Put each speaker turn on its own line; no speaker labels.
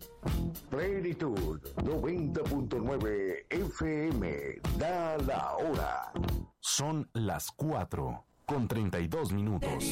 Plenitud 90.9 FM. Da la hora.
Son las 4:32.